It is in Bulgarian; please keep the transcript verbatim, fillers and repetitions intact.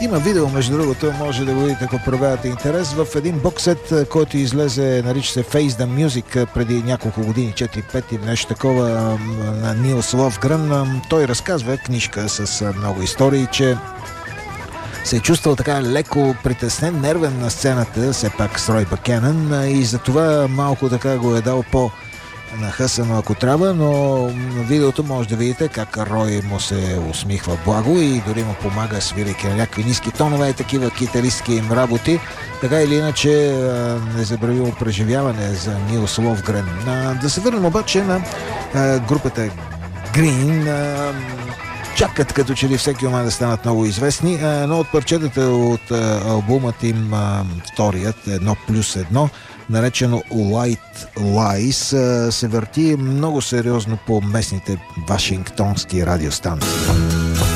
Има видео, между другото, може да го видите, ако проявявате интерес, в един боксет, който излезе, нарича се Face the Music, преди няколко години, четири-пет или нещо такова, на Нилс Ловгрен. Той разказва книжка с много истории, че се е чувствал така леко притеснен, нервен на сцената, все пак с Рой Бакенън, и затова малко така го е дал по нахъсано, ако трябва, но на видеото може да видите как Рой му се усмихва благо и дори му помага, свирайки на някакви ниски тонове и такива китаристки им работи. Така или иначе, незабравимо преживяване за Нилс Ловгрен. Да се върнем обаче на групата Green. Чакат като че ли всеки момент да станат много известни. Едно от парчетата от албумът им, вторият, едно плюс едно, наречено White Lies, се върти много сериозно по местните вашингтонски радиостанции.